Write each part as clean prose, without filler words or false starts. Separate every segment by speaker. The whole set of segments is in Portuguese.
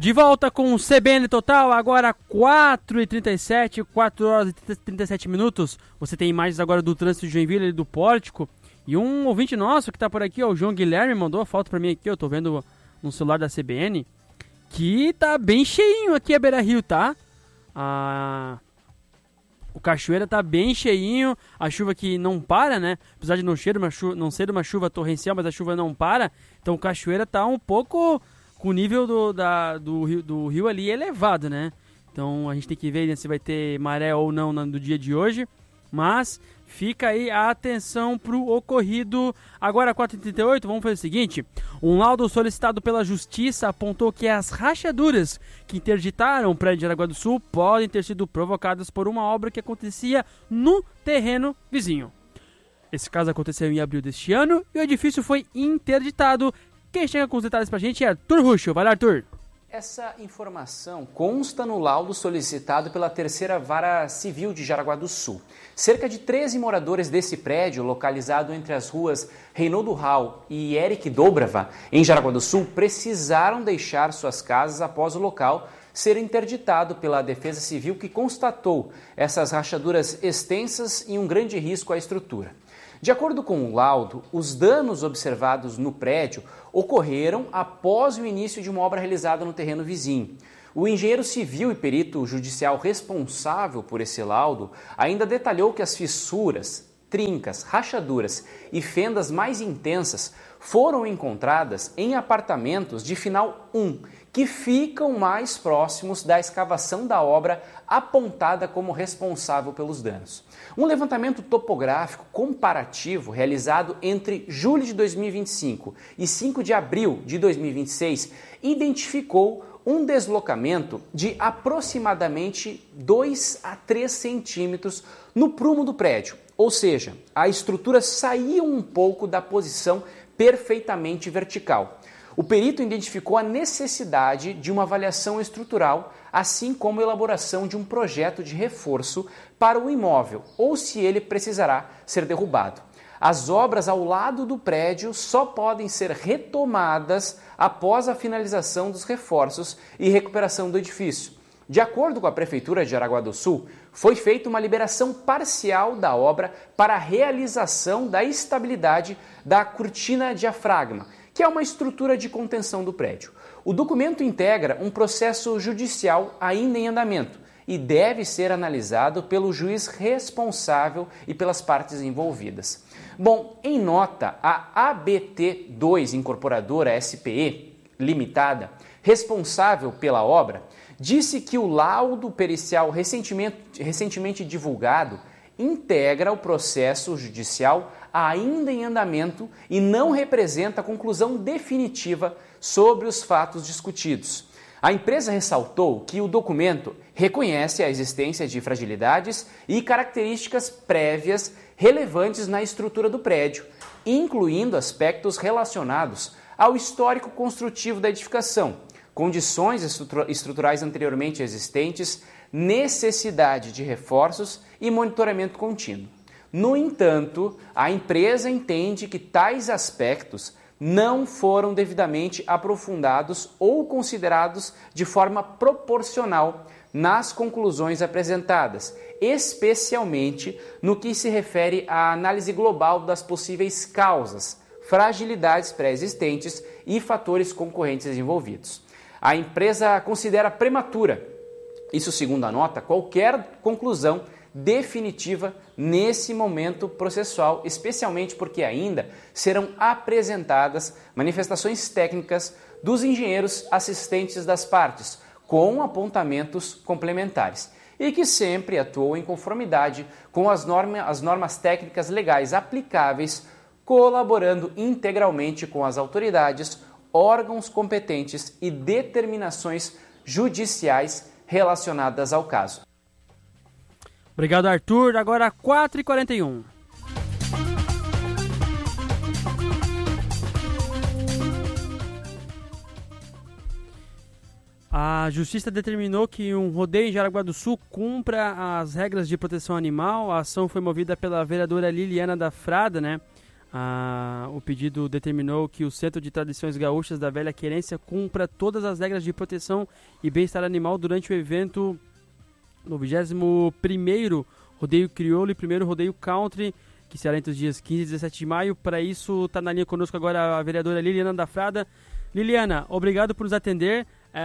Speaker 1: De volta com o CBN Total, agora 4h37, 4 horas e 37 minutos. Você tem imagens agora do trânsito de Joinville e do Pórtico. E um ouvinte nosso que tá por aqui, ó, o João Guilherme, mandou a foto pra mim aqui, eu tô vendo no celular da CBN, que tá bem cheinho aqui a Beira Rio, tá? O Cachoeira tá bem cheinho, a chuva que não para, né? Apesar de não ser uma chuva torrencial, mas a chuva não para. Então o Cachoeira tá um pouco com o nível do rio ali elevado, né? Então a gente tem que ver, né, se vai ter maré ou não no dia de hoje. Mas fica aí a atenção pro ocorrido. Agora 4h38, vamos fazer o seguinte. Um laudo solicitado pela Justiça apontou que as rachaduras que interditaram o prédio de Jaraguá do Sul podem ter sido provocadas por uma obra que acontecia no terreno vizinho. Esse caso aconteceu em abril deste ano e o edifício foi interditado. Quem chega com os detalhes pra gente é Arthur Ruxo. Vai lá, Arthur.
Speaker 2: Essa informação consta no laudo solicitado pela Terceira Vara Civil de Jaraguá do Sul. Cerca de 13 moradores desse prédio, localizado entre as ruas Reinaldo Hall e Eric Dobrava, em Jaraguá do Sul, precisaram deixar suas casas após o local ser interditado pela Defesa Civil, que constatou essas rachaduras extensas e um grande risco à estrutura. De acordo com o laudo, os danos observados no prédio ocorreram após o início de uma obra realizada no terreno vizinho. O engenheiro civil e perito judicial responsável por esse laudo ainda detalhou que as fissuras, trincas, rachaduras e fendas mais intensas foram encontradas em apartamentos de final 1, que ficam mais próximos da escavação da obra apontada como responsável pelos danos. Um levantamento topográfico comparativo realizado entre julho de 2025 e 5 de abril de 2026 identificou um deslocamento de aproximadamente 2 a 3 centímetros no prumo do prédio, ou seja, a estrutura saía um pouco da posição perfeitamente vertical. O perito identificou a necessidade de uma avaliação estrutural, assim como a elaboração de um projeto de reforço para o imóvel, ou se ele precisará ser derrubado. As obras ao lado do prédio só podem ser retomadas após a finalização dos reforços e recuperação do edifício. De acordo com a Prefeitura de Jaraguá do Sul, foi feita uma liberação parcial da obra para a realização da estabilidade da cortina diafragma, que é uma estrutura de contenção do prédio. O documento integra um processo judicial ainda em andamento e deve ser analisado pelo juiz responsável e pelas partes envolvidas. Bom, em nota, a ABT2 Incorporadora SPE Limitada, responsável pela obra, disse que o laudo pericial recentemente divulgado integra o processo judicial ainda em andamento e não representa a conclusão definitiva sobre os fatos discutidos. A empresa ressaltou que o documento reconhece a existência de fragilidades e características prévias relevantes na estrutura do prédio, incluindo aspectos relacionados ao histórico construtivo da edificação, condições estruturais anteriormente existentes, necessidade de reforços e monitoramento contínuo. No entanto, a empresa entende que tais aspectos não foram devidamente aprofundados ou considerados de forma proporcional nas conclusões apresentadas, especialmente no que se refere à análise global das possíveis causas, fragilidades pré-existentes e fatores concorrentes envolvidos. A empresa considera prematura, isso segundo a nota, qualquer conclusão definitiva nesse momento processual, especialmente porque ainda serão apresentadas manifestações técnicas dos engenheiros assistentes das partes, com apontamentos complementares, e que sempre atuam em conformidade com as normas técnicas legais aplicáveis, colaborando integralmente com as autoridades, órgãos competentes e determinações judiciais relacionadas ao caso.
Speaker 1: Obrigado, Arthur. Agora 4h41. A Justiça determinou que um rodeio em Jaraguá do Sul cumpra as regras de proteção animal. A ação foi movida pela vereadora Liliana da Frada, né? O pedido determinou que o Centro de Tradições Gaúchas da Velha Querência cumpra todas as regras de proteção e bem-estar animal durante o evento no 21º Rodeio Crioulo e 1º Rodeio Country, que será entre os dias 15 e 17 de maio. Para isso, está na linha conosco agora a vereadora Liliana da Frada. Liliana, obrigado por nos atender.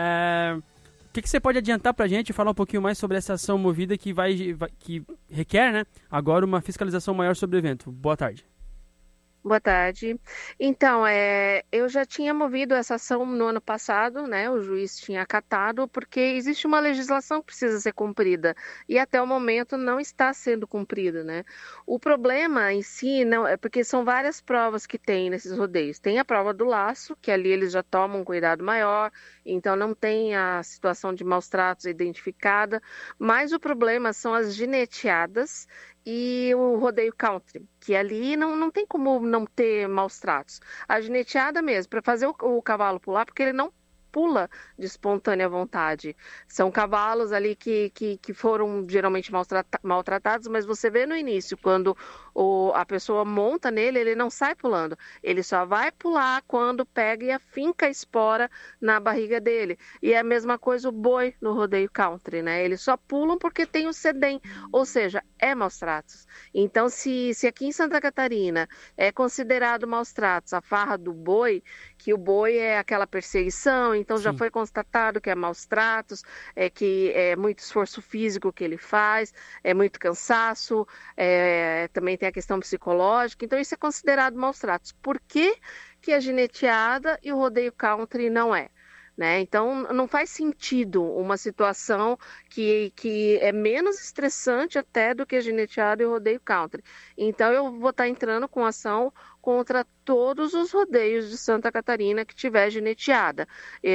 Speaker 1: O que você pode adiantar para a gente, falar um pouquinho mais sobre essa ação movida que requer, né, agora uma fiscalização maior sobre o evento? Boa tarde.
Speaker 3: Boa tarde. Então, eu já tinha movido essa ação no ano passado, né? O juiz tinha acatado, porque existe uma legislação que precisa ser cumprida e até o momento não está sendo cumprida, né? O problema em si não é porque são várias provas que tem nesses rodeios. Tem a prova do laço, que ali eles já tomam um cuidado maior, então não tem a situação de maus tratos identificada, mas o problema são as gineteadas e o rodeio country, que ali não tem como não ter maus tratos. A gineteada mesmo, para fazer o cavalo pular, porque ele não pula de espontânea vontade. São cavalos ali que foram geralmente maltratados, mas você vê no início, quando a pessoa monta nele, ele não sai pulando. Ele só vai pular quando pega e afinca a espora na barriga dele. E é a mesma coisa o boi no rodeio country, né? Eles só pulam porque tem o sedem, ou seja, é maus tratos. Então, se aqui em Santa Catarina é considerado maus tratos a farra do boi, que o boi é aquela perseguição, então já foi constatado que é maus tratos, que é muito esforço físico que ele faz, é muito cansaço, também tem a questão psicológica, então isso é considerado maus tratos. Por que a gineteada e o rodeio country não é? Né? Então, não faz sentido uma situação que é menos estressante até do que a gineteada e o rodeio country. Então, eu vou estar entrando com ação contra todos os rodeios de Santa Catarina que tiver gineteada.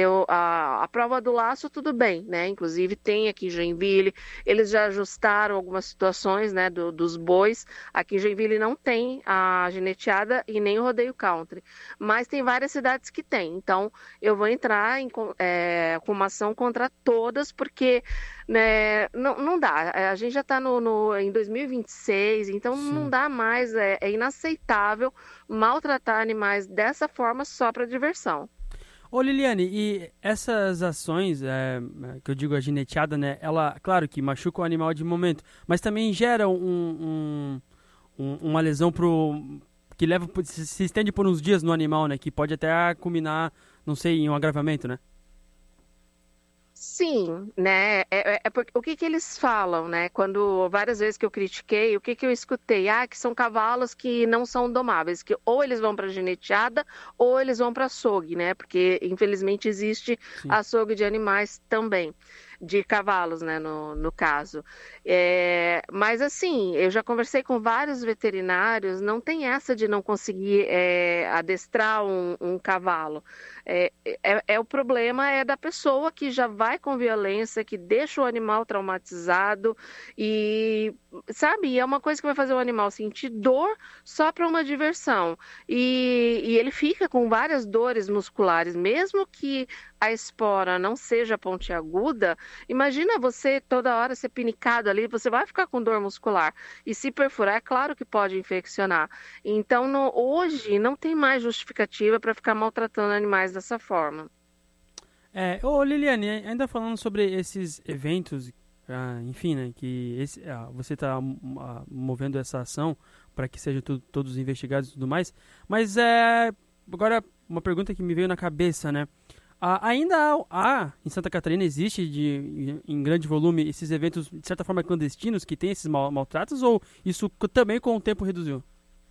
Speaker 3: A prova do laço, tudo bem, né? Inclusive tem aqui em Joinville, eles já ajustaram algumas situações, né, dos bois. Aqui em Joinville não tem a gineteada e nem o rodeio country, mas tem várias cidades que tem. Então, eu vou entrar com uma ação contra todas, porque né, não dá. A gente já está em 2026, então não dá mais, é inaceitável maltratar animais dessa forma só para diversão.
Speaker 1: Ô Liliane, e essas ações, que eu digo a gineteada, né, ela, claro que machuca o animal de momento, mas também gera uma lesão que se estende por uns dias no animal, né, que pode até culminar, não sei, em um agravamento, né?
Speaker 3: Sim, né? Porque, o que eles falam, né? Quando várias vezes que eu critiquei, o que eu escutei? Que são cavalos que não são domáveis, que ou eles vão para gineteada ou eles vão para açougue, né? Porque infelizmente existe açougue de animais também, de cavalos, né? No caso. Mas assim, eu já conversei com vários veterinários, não tem essa de não conseguir adestrar um cavalo. O problema é da pessoa que já vai com violência, que deixa o animal traumatizado e, sabe, é uma coisa que vai fazer o animal sentir dor só para uma diversão. E ele fica com várias dores musculares, mesmo que a espora não seja pontiaguda. Imagina você toda hora ser pinicado ali, você vai ficar com dor muscular. E se perfurar, é claro que pode infeccionar. Então, hoje, não tem mais justificativa para ficar maltratando animais dessa forma.
Speaker 1: Ô Liliane, ainda falando sobre esses eventos, enfim, né, que você está movendo essa ação para que sejam todos investigados e tudo mais, mas agora uma pergunta que me veio na cabeça, né? Ainda há, em Santa Catarina, existe em grande volume esses eventos, de certa forma, clandestinos, que tem esses maltratos, ou isso também com o tempo reduziu?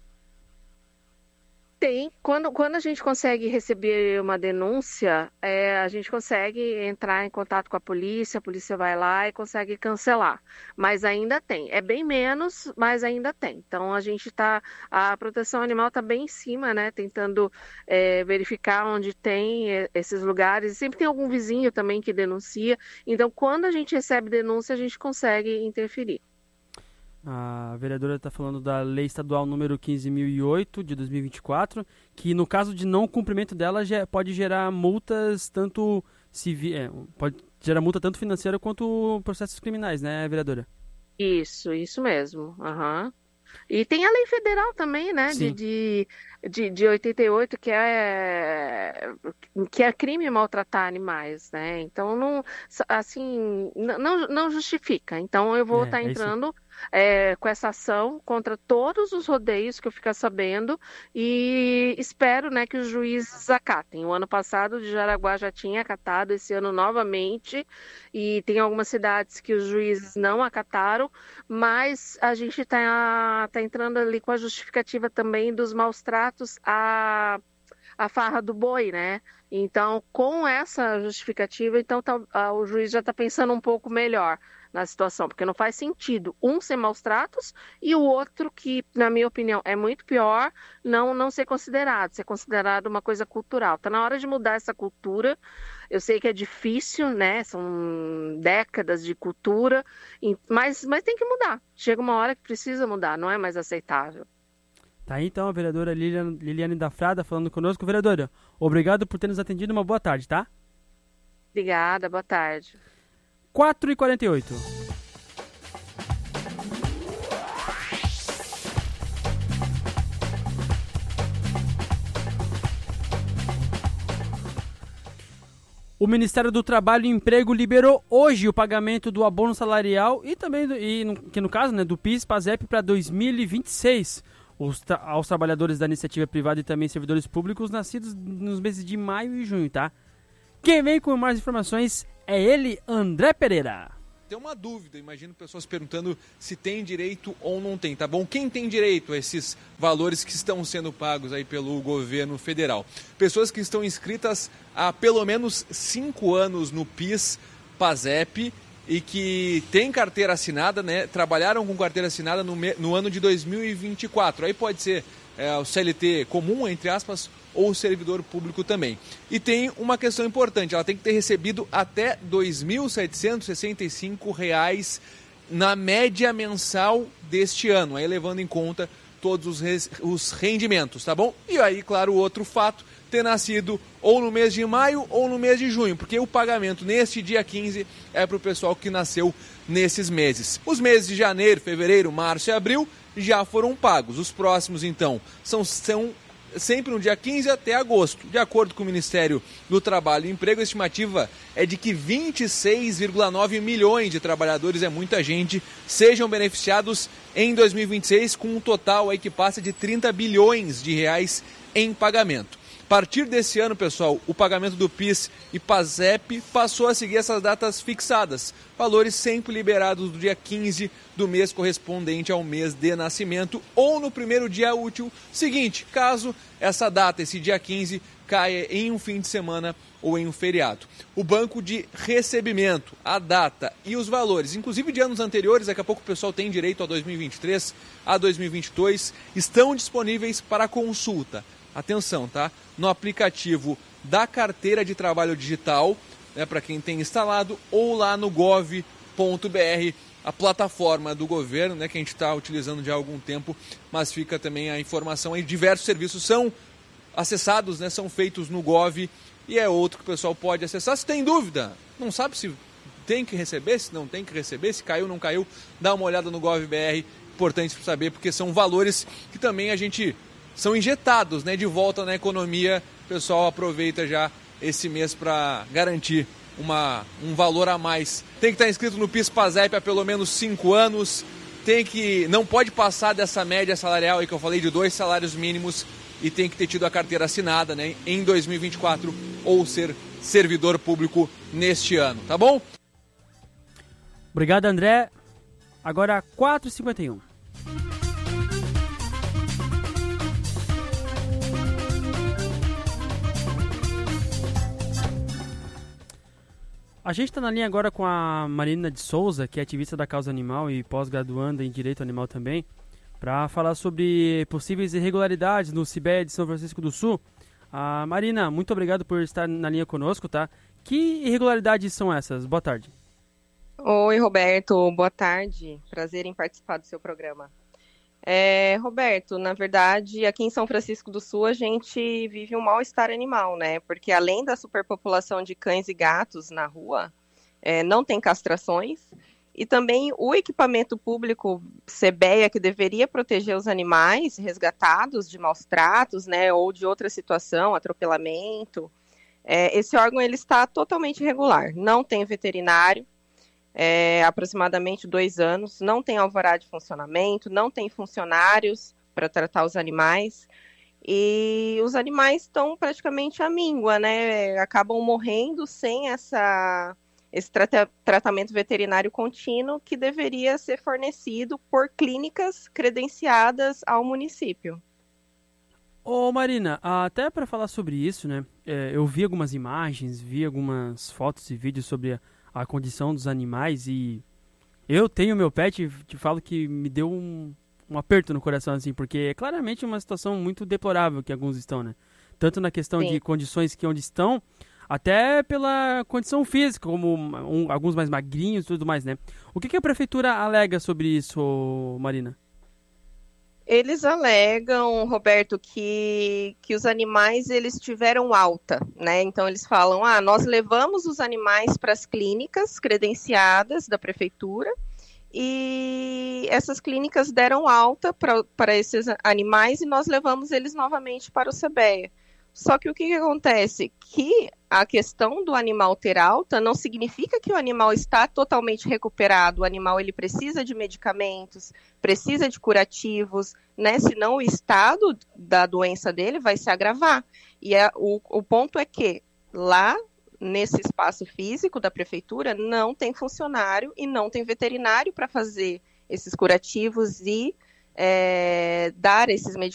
Speaker 3: Tem. Quando a gente consegue receber uma denúncia, a gente consegue entrar em contato com a polícia vai lá e consegue cancelar. Mas ainda tem. É bem menos, mas ainda tem. Então a proteção animal está bem em cima, né? Tentando verificar onde tem esses lugares. E sempre tem algum vizinho também que denuncia. Então, quando a gente recebe denúncia, a gente consegue interferir.
Speaker 1: A vereadora está falando da Lei Estadual número 15.008, de 2024, que no caso de não cumprimento dela pode gerar multas pode gerar multa tanto financeira quanto processos criminais, né, vereadora?
Speaker 3: Isso mesmo. Uhum. E tem a lei federal também, né, de 88, que é crime maltratar animais, né? Então, não justifica. Então, eu vou estar entrando com essa ação contra todos os rodeios que eu ficar sabendo e espero, né, que os juízes acatem. O ano passado de Jaraguá já tinha acatado, esse ano novamente, e tem algumas cidades que os juízes não acataram, mas a gente tá entrando ali com a justificativa também dos maus tratos à farra do boi, né? Então, com essa justificativa, então o juiz já está pensando um pouco melhor na situação, porque não faz sentido um ser maus tratos e o outro, que na minha opinião é muito pior, não ser considerado uma coisa cultural. Está na hora de mudar essa cultura. Eu sei que é difícil, né? São décadas de cultura, mas tem que mudar. Chega uma hora que precisa mudar, não é mais aceitável.
Speaker 1: Tá aí então a vereadora Liliane da Frada falando conosco. Vereadora, obrigado por ter nos atendido, uma boa tarde, tá?
Speaker 3: Obrigada, boa tarde.
Speaker 1: 4h48. O Ministério do Trabalho e Emprego liberou hoje o pagamento do abono salarial e também, que no caso, né, do PIS/PASEP para 2026. Aos trabalhadores da iniciativa privada e também servidores públicos nascidos nos meses de maio e junho, tá? Quem vem com mais informações é ele, André Pereira.
Speaker 4: Tem uma dúvida, imagino pessoas perguntando se tem direito ou não tem, tá bom? Quem tem direito a esses valores que estão sendo pagos aí pelo governo federal? Pessoas que estão inscritas há pelo menos 5 anos no PIS/PASEP e que têm carteira assinada, né? Trabalharam com carteira assinada no ano de 2024. Aí pode ser o CLT comum, entre aspas, ou o servidor público também. E tem uma questão importante, ela tem que ter recebido até R$ 2.765 na média mensal deste ano, aí levando em conta todos os rendimentos, tá bom? E aí, claro, o outro fato, ter nascido ou no mês de maio ou no mês de junho, porque o pagamento neste dia 15 é para o pessoal que nasceu nesses meses. Os meses de janeiro, fevereiro, março e abril já foram pagos. Os próximos, então, são sempre no dia 15 até agosto. De acordo com o Ministério do Trabalho e Emprego, a estimativa é de que 26,9 milhões de trabalhadores, é muita gente, sejam beneficiados em 2026, com um total aí que passa de 30 bilhões de reais em pagamento. A partir desse ano, pessoal, o pagamento do PIS e PASEP passou a seguir essas datas fixadas. Valores sempre liberados do dia 15 do mês correspondente ao mês de nascimento ou no primeiro dia útil seguinte, caso essa data, esse dia 15, caia em um fim de semana ou em um feriado. O banco de recebimento, a data e os valores, inclusive de anos anteriores, daqui a pouco o pessoal tem direito a 2023, a 2022, estão disponíveis para consulta. Atenção, tá? No aplicativo da Carteira de Trabalho Digital, né, para quem tem instalado, ou lá no gov.br, a plataforma do governo, né, que a gente está utilizando já há algum tempo, mas fica também a informação aí. Diversos serviços são acessados, né, são feitos no Gov, e é outro que o pessoal pode acessar. Se tem dúvida, não sabe se tem que receber, se não tem que receber, se caiu, não caiu, dá uma olhada no Gov.br, importante para saber, porque são valores que também a gente... são injetados, né, de volta na economia. O pessoal aproveita já esse mês para garantir um valor a mais. Tem que estar inscrito no PIS/PASEP há pelo menos 5 anos. Não pode passar dessa média salarial aí que eu falei de 2 salários mínimos e tem que ter tido a carteira assinada, né, em 2024 ou ser servidor público neste ano, tá bom?
Speaker 1: Obrigado, André. Agora 4h51. A gente está na linha agora com a Marina de Souza, que é ativista da causa animal e pós-graduanda em Direito Animal também, para falar sobre possíveis irregularidades no CIBE de São Francisco do Sul. Marina, muito obrigado por estar na linha conosco, tá? Que irregularidades são essas? Boa tarde.
Speaker 5: Oi, Roberto. Boa tarde. Prazer em participar do seu programa. Roberto, na verdade, aqui em São Francisco do Sul a gente vive um mal-estar animal, né? Porque além da superpopulação de cães e gatos na rua, não tem castrações E também o equipamento público CEBEA, que deveria proteger os animais resgatados de maus tratos, né, ou de outra situação, atropelamento. Esse órgão ele está totalmente irregular. Não tem veterinário, aproximadamente 2 anos, não tem alvará de funcionamento, não tem funcionários para tratar os animais. E os animais estão praticamente à míngua, né? Acabam morrendo sem esse tratamento veterinário contínuo que deveria ser fornecido por clínicas credenciadas ao município.
Speaker 1: Ô Marina, até para falar sobre isso, né? Eu vi algumas imagens, vi algumas fotos e vídeos sobre a condição dos animais e eu tenho meu pet e te falo que me deu um aperto no coração, assim, porque é claramente uma situação muito deplorável que alguns estão, né? Tanto na questão
Speaker 5: Sim.
Speaker 1: de condições que onde estão, até pela condição física, como alguns mais magrinhos e tudo mais, né? O que a prefeitura alega sobre isso, Marina?
Speaker 5: Eles alegam, Roberto, que os animais eles tiveram alta, né? Então eles falam, nós levamos os animais para as clínicas credenciadas da prefeitura e essas clínicas deram alta para esses animais e nós levamos eles novamente para o CEBEA. Só que o que acontece? Que a questão do animal ter alta não significa que o animal está totalmente recuperado. O animal ele precisa de medicamentos, precisa de curativos, né? Senão o estado da doença dele vai se agravar. E o ponto é que lá, nesse espaço físico da prefeitura, não tem funcionário e não tem veterinário para fazer esses curativos e dar esses medicamentos